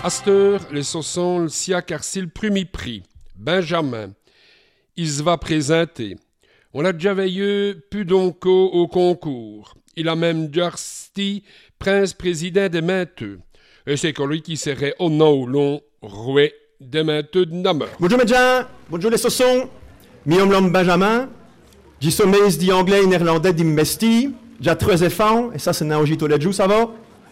Asteur, les sossons, sia carcil premier prix. Benjamin. Il se va présenter. On l'a déjà veillé, Pudonco au concours. Il a même déjà resti prince-président des Mainteux. Et c'est lui qui serait au nom ou long roi des Mainteux de Namur. Bonjour médecin, bonjour les sossons. Mi-homme Benjamin. J'ai sommeil dit anglais et néerlandais d'immesti. J'ai 13 enfants, et ça c'est Naoji Toledjou, ça va?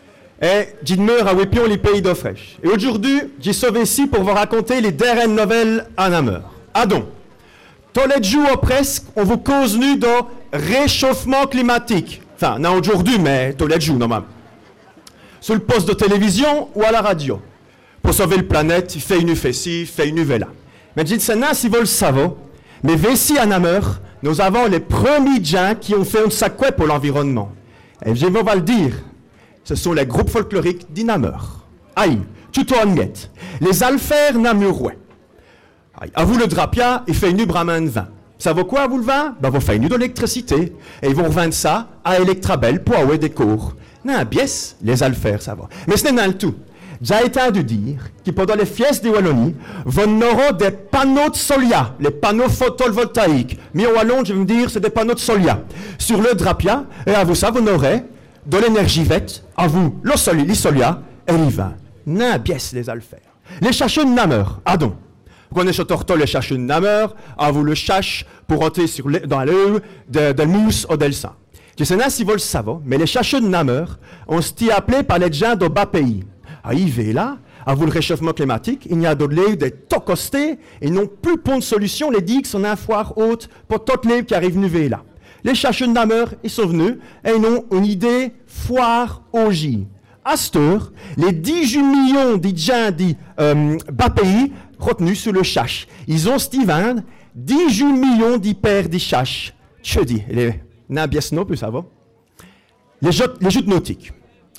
Et j'ai demeure à Wépion, les pays d'Ofrèche. Et aujourd'hui, j'ai sauvé ici pour vous raconter les dernières nouvelles à Namur. Adon. Toledjou ou presque, on vous cause nu de réchauffement climatique. Enfin, non aujourd'hui, mais Toledjou, normalement. Sur le poste de télévision ou à la radio. Pour sauver la planète, il fait une fessie, il fait une là. Mais j'ai dit, c'est si vous le savez, mais ici à Namur, nous avons les premiers gens qui ont fait un sacouet pour l'environnement. Et je vais le dire. Ce sont les groupes folkloriques d'Inamur. Aïe, tuto Anguette. Les alfers namurois. Aïe, à vous le drapia, il fait une bramin de vin. Ça vaut quoi à vous le vin? Ben, vous faites une d'électricité. Et ils vont revendre ça à Electrabel pour avoir des cours. Non, biès, les alfers, ça va. Mais ce n'est pas le tout. J'ai été à dire que pendant les fiestes de Wallonie, vous aurez des panneaux de solia, les panneaux photovoltaïques. Mais en Wallon, je veux me dire, c'est des panneaux de solia. Sur le drapia, et à vous ça, vous aurez de l'énergie verte, à vous, le solia et le vin. Non, biès, les alfers. Les chacheux de Namur, adon. Vous connaissez torto les chacheux de Namur, à vous le chache pour entrer dans l'œil de mousse ou del sang. Je sais pas si vous le savez, mais les chacheux de Namur, on s'y appelé par les gens de bas pays. À Yves là, à vous le réchauffement climatique, il y a de l'eau des tocostés et non plus pour une solution, les digues sont un foire haute pour toutes les qui arrivent nuver là. Les chercheurs de Namur, ils sont venus et ils ont une idée foire au J. À cette heure, les 18 millions de gens du bas pays retenus sur le chache. Ils ont Steven, 18 millions d'hyper des chaches. Je dis, les nabies non plus, ça va. Les joutes nautiques.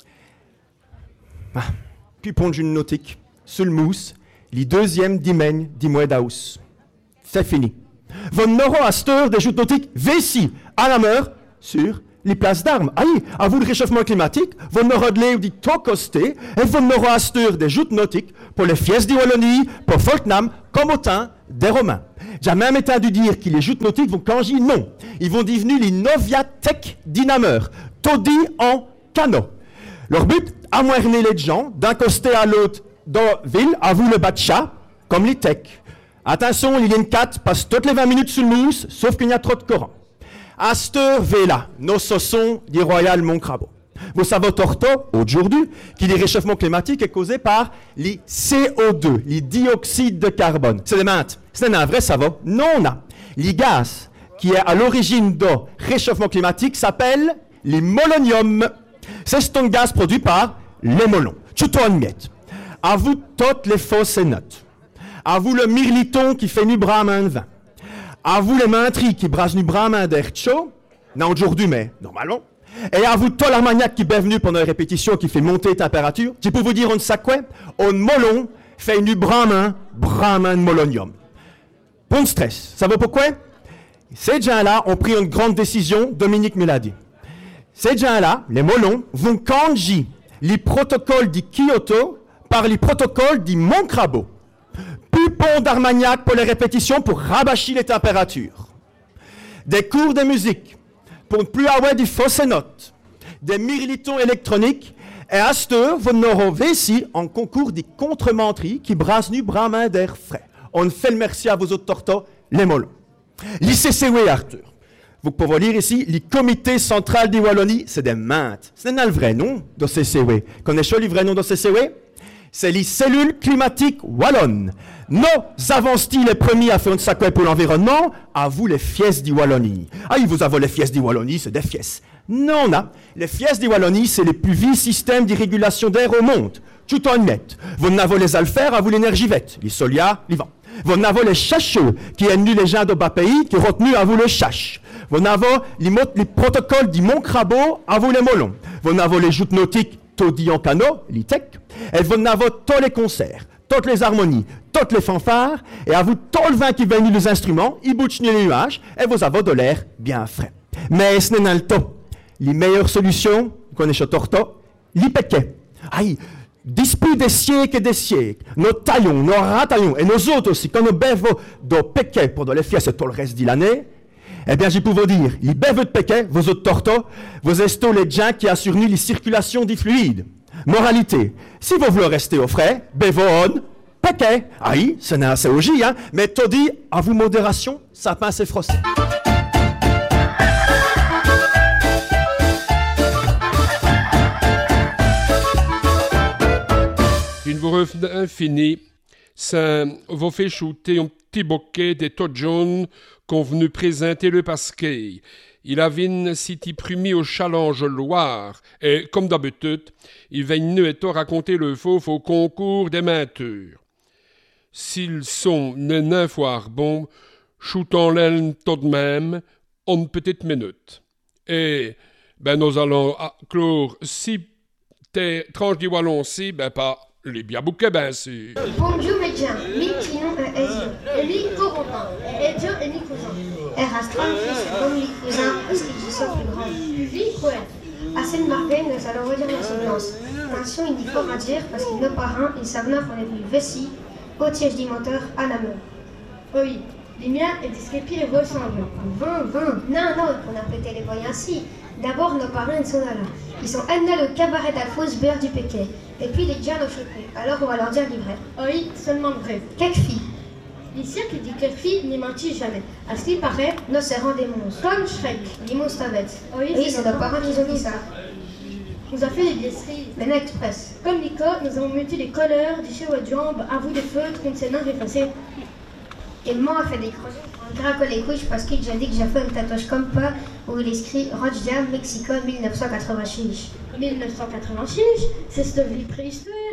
Puis pondre une nautique, sur le mousse, les deuxièmes dimènes du mois d'août. C'est fini. Vous n'aurez à cette heure des joutes nautiques ici, à Namur, sur les places d'armes. Aïe, à vous le réchauffement climatique, vous n'aurez de l'air du tocosté, et vous n'aurez à cette heure des joutes nautiques pour les fiestes de Wallonie, pour Folknam, comme au temps des Romains. J'ai même entendu dire que les joutes nautiques vont changer, non. Ils vont devenir les Noviatech d'Inamur, toddy en canot. Leur but, amoerner les gens d'un côté à l'autre de la ville, à vous le batcha, comme les techs. Attention, les lignes 4 passent toutes les 20 minutes sous le mousse, sauf qu'il y a trop de courant. À cette heure, là, nos sossons du Royal Montcrabeau. Vous savez, torto, aujourd'hui, que le réchauffement climatique est causé par les CO2, les dioxydes de carbone. C'est des maths. C'est un vrai, ça va? Non, non. Les gaz qui est à l'origine du réchauffement climatique s'appellent les moloniums. C'est un gaz produit par les molons. Tuto en miette. À vous toutes les fausses notes. À vous le mirliton qui fait nu bramin de vin. À vous les mentries qui brassent nu bramin d'air chaud. Non aujourd'hui, mais normalement. Et à vous tout l'armagnac qui est venu pendant les répétitions qui fait monter la température. Je peux vous dire on sait quoi? On molon fait nu bramin de molonium. Bon stress. Ça vaut pourquoi? Ces gens-là ont pris une grande décision, Dominique me l'a dit. Ces gens-là, les molons, vont changer les protocoles de Kyoto par les protocoles du Montcrabeau. Plus pont d'Armagnac pour les répétitions pour rabâcher les températures. Des cours de musique pour ne plus avoir des fausses notes. Des mirlitons électroniques. Et à cette heure, vous n'aurez ici en concours des contre-menteries qui brassent nu bramin d'air frais. On fait le merci à vos autres tortos, les molons. L'ICCW, Arthur. Vous pouvez lire ici, les comités centrales de Wallonie, c'est des maintes. Ce n'est pas le vrai nom de CCW. Connaissez-vous le vrai nom de CCW? C'est les cellules climatiques wallonnes. Nous avons été les premiers à faire un sacouet pour l'environnement, à vous les fiestes de Wallonie. Ah, vous avez les fiestes de Wallonie, c'est des fiestes. Non, non. Les fiestes de Wallonie, c'est les plus vieux systèmes de régulation d'air au monde. Tout en net. Vous n'avez les alfers, à vous l'énergie verte, les solia, les vents. Vous n'avez les chacheux, qui est nu les gens de bas pays, qui retenus à vous le chache. Vous avez les protocoles du Montcrabeau, à vous les molons. Vous avez les joutes nautiques, toddy en canot, les techs. Et vous avez tous les concerts, toutes les harmonies, toutes les fanfares, et à vous tout le vin qui vient les instruments, ils bouchent les nuages, et vous avez de l'air bien frais. Mais ce n'est pas le temps. Les meilleures solutions, vous connaissez torto, les péquets. Aïe, Depuis des siècles et des siècles, nos taillons, nos rataillons et nos autres aussi, quand nous bêvons de péquets pour de les fiestes tout le reste de l'année, eh bien, j'ai pour vous dire, les bêves de péquets, vos autres tortos, vos estos les gens qui assurent la circulation des fluides. Moralité, si vous voulez rester au frais, bêvons, péquets. Aïe, ce n'est assez logis, hein, mais tout dit, à vous modération, ça pince et froissé. Une vous infini, ça vous fait shooter un petit bouquet des taux jaunes qu'on venu présenter le Pasquet. Il a vine city prumi au Challenge Loire et, comme d'habitude, il va nous et raconter le faux au concours des menteurs. S'ils sont neuf foires bons, shootons l'aile tout de même, en petite minute. Et, ben, nous allons clore si t'es tranche du wallon-ci, ben, pas les bien bouquets, ben, sûr. Bonjour, médecin. Mi Chinon et Ezio. Et mi Corentin. Et Ezio et mi cousin. Et Rastran, fils comme mi cousin, parce qu'ils sont plus grands. Lui, quoi? À Sainte-Margaine, nous allons redire la séquence. Attention, il n'y faut pas dire, parce que nos parents, ils savent neuf, on est plus vessis, au tiège du moteur, à la main. Oui, les miens et des sképis ressemblent. 20. Non, on a pété les voyants ainsi. D'abord, nos parents, ils sont là. Ils sont amenés au cabaret d'Alphonse Beurre du Péquet. Et puis, les gens nos chauffés. Alors, on va leur dire livret. Oui, seulement vrai. Quelques filles. Ici, qui dit quelle fille n'y mentit jamais. À ce qui paraît, Nos serrants des monstres. comme Shrek. Les monstres bêtes. Oui, Oui, c'est nos parents qui ont dit ça. Nous a fait des blesseries. Maintenant, express. Comme Nico, nous avons muté des colleurs, des chevaux de jambes, un bout de feutre, une scène effacée. Et moi, on fait des crochets pour un craque les couches parce qu'il a dit que j'ai fait une tatouage comme pas où il écrit Rotterdam, Mexico, 1986. 1986, c'est cette vie préhistorique.